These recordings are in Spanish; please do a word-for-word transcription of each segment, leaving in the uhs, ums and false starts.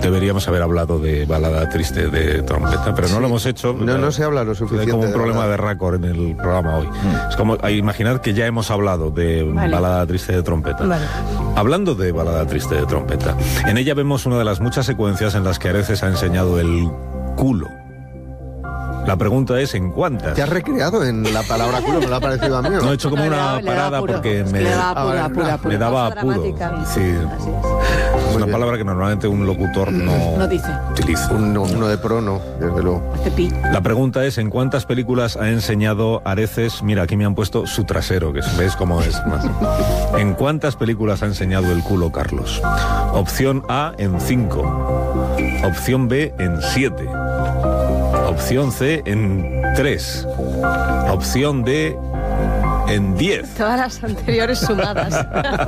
Deberíamos haber hablado de Balada Triste de Trompeta, pero no sí. lo hemos hecho. No, no se habla lo suficiente. Hay como un de problema verdad. de récord en el programa hoy. Mm. Es como, imaginad que ya hemos hablado de vale. Balada Triste de Trompeta. Vale. Hablando de Balada Triste de Trompeta, en ella vemos una de las muchas secuencias en las que Areces ha enseñado el culo. La pregunta es, ¿en cuántas? ¿Te has recreado en la palabra culo? Me lo ha parecido a mí. No, he hecho como una parada porque me, me daba apuro, apuro, apuro. me daba apuro. Sí. Es una palabra que normalmente un locutor no, no dice. utiliza. Uno, uno de pro no, desde luego. La pregunta es, ¿en cuántas películas ha enseñado Areces? Mira, aquí me han puesto su trasero, que ves cómo es más. ¿En cuántas películas ha enseñado el culo Carlos? Opción A, en cinco. Opción B, en siete. Opción C, en tres. Opción D, en diez. Todas las anteriores sumadas.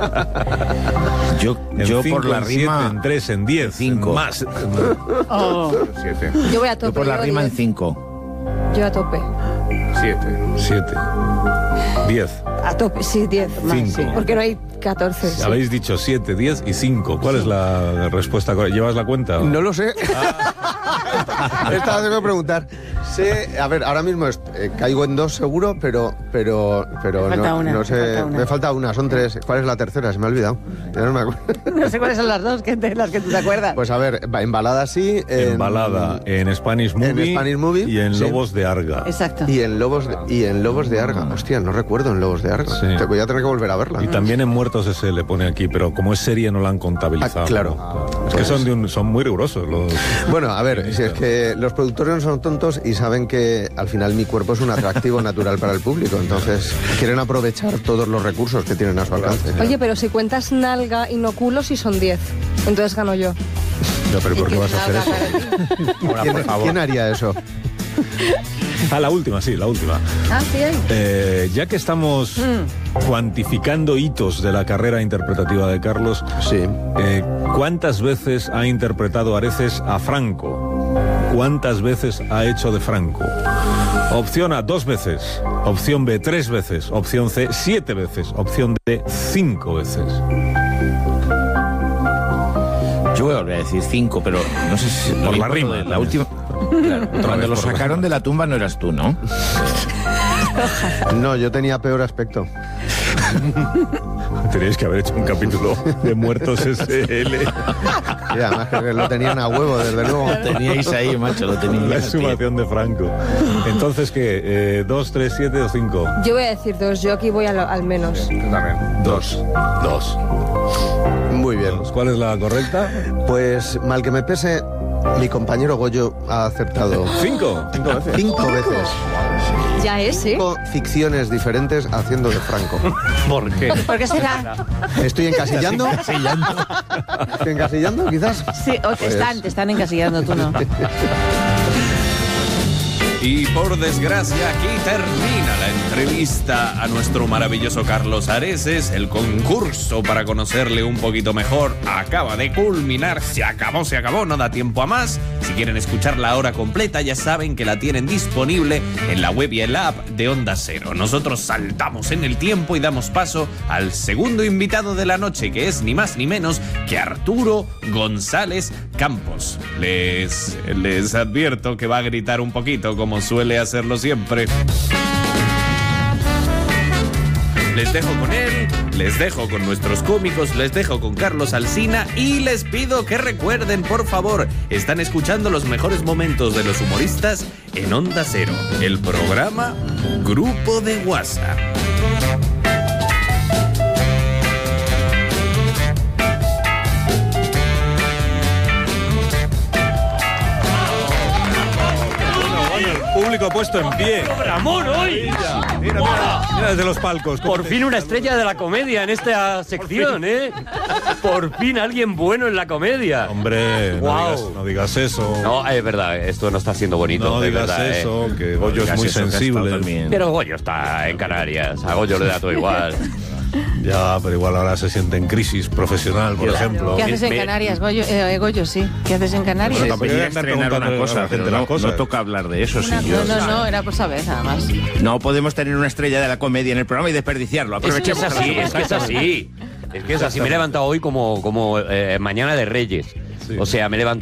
yo en yo cinco, por la en rima... siete, en tres, en diez. cinco. Más. Oh. siete. Yo voy a tope. Yo por la yo rima diez. en cinco. Yo a tope. siete. siete. diez. A tope, sí, diez. Más, cinco. sí, porque no hay catorce. Sí. Habéis dicho siete, diez y cinco. ¿Cuál sí. es la respuesta? ¿Llevas la cuenta? No lo sé. Ah. Estaba tengo que preguntar. Sé, a ver, ahora mismo es, eh, caigo en dos seguro, pero pero pero me falta no, una, no sé. me falta una. Me falta una, son tres. ¿Cuál es la tercera? Se me ha olvidado. Ya no me acuerdo. No sé cuáles son las dos, que te, las que tú te acuerdas. Pues a ver, en Balada sí. En, en Balada, en Spanish Movie, en Spanish Movie y en sí. Lobos de Arga. Exacto. Y en Lobos de, y en Lobos de Arga. Hostia, no recuerdo en Lobos de Arga. Sí. Te voy a tener que volver a verla. Y también en Muertos S le pone aquí, pero como es serie no la han contabilizado. Ah, claro. ¿no? Es que son, de un, son muy rigurosos los... Bueno, a ver, si es que los productores no son tontos y saben que al final mi cuerpo es un atractivo natural para el público, entonces quieren aprovechar todos los recursos que tienen a su alcance. Oye, pero si cuentas nalga y no culo, sí son diez. Entonces gano yo. No, pero ¿por qué vas a hacer eso? Ahora, ¿Quién, por favor. ¿Quién haría eso? Ah, la última, sí, la última. Ah, sí hay. Eh, ya que estamos mm. cuantificando hitos de la carrera interpretativa de Carlos, sí. eh, ¿cuántas veces ha interpretado Areces a Franco? ¿Cuántas veces ha hecho de Franco? Opción A, dos veces. Opción B, tres veces. Opción C, siete veces. Opción D, cinco veces. Yo voy a volver a decir cinco, pero no sé si... Por la rima. La última... Claro, cuando lo sacaron de la tumba no eras tú, ¿no? No, yo tenía peor aspecto. Teníais que haber hecho un capítulo de Muertos S L. Y además que lo tenían a huevo, desde luego. Lo teníais ahí, macho, lo teníais. La exhumación de Franco. Entonces, ¿qué? Eh, ¿Dos, tres, siete o cinco? Yo voy a decir dos, yo aquí voy a lo, al menos. Sí, yo también. Dos. Dos. Muy bien. ¿Cuál es la correcta? Pues, mal que me pese, mi compañero Goyo ha acertado. ¿Cinco? Cinco veces. Cinco veces. Ya es, ¿eh? Cinco ficciones diferentes haciendo de Franco. ¿Por qué? ¿Por qué será? ¿Estoy encasillando? encasillando. ¿Estoy encasillando, quizás? Sí, o te, Pues... están, te están encasillando, tú no. Y por desgracia, aquí termina la entrevista a nuestro maravilloso Carlos Areces. El concurso para conocerle un poquito mejor acaba de culminar. Se acabó, se acabó, no da tiempo a más. Si quieren escuchar la hora completa, ya saben que la tienen disponible en la web y el app de Onda Cero. Nosotros saltamos en el tiempo y damos paso al segundo invitado de la noche, que es ni más ni menos que Arturo González Campos. Les, les advierto que va a gritar un poquito, como suele hacerlo siempre. Les dejo con él, les dejo con nuestros cómicos, les dejo con Carlos Alsina y les pido que recuerden, por favor, están escuchando los mejores momentos de los humoristas en Onda Cero, el programa Grupo de WhatsApp. Público puesto en pie. ¡Programón hoy! Mira, mira, mira, mira desde los palcos. Por fin una estrella de la comedia en esta sección, ¿eh? Por fin alguien bueno en la comedia. Hombre, Wow. no, digas, no digas eso. No, es verdad, esto no está siendo bonito. No de digas verdad, eso, ¿eh? que Goyo es muy sensible. Pero Goyo está en Canarias, a Goyo le da todo igual. Ya, pero igual ahora se siente en crisis profesional, por ejemplo. ¿Qué haces en Me- Canarias, Goyo? Eh, Goyo, sí. ¿Qué haces en Canarias? Bueno, Sí, tampoco voy a hay que andar estrenar una preguntando a cosa, la gente pero las no, cosas. no toca hablar de eso. Una- sí, yo, no, no, no, era por saber, nada más. No podemos tener una estrella de la comedia en el programa y desperdiciarlo. Es que es Aprovechemos. así, es que es así. Es que es así. Me he levantado hoy como, como eh, mañana de Reyes. Sí. O sea, me he levantado